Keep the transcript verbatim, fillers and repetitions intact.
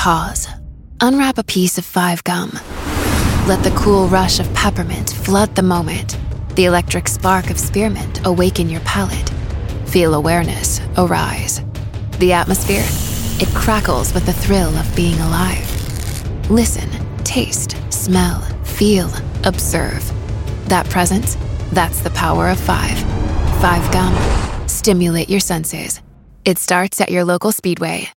Pause. Unwrap a piece of Five Gum. Let the cool rush of peppermint flood the moment. The electric spark of spearmint awaken your palate. Feel awareness arise. The atmosphere, it crackles with the thrill of being alive. Listen, taste, smell, feel, observe. That presence, that's the power of five. Five Gum. Stimulate your senses. It starts at your local Speedway.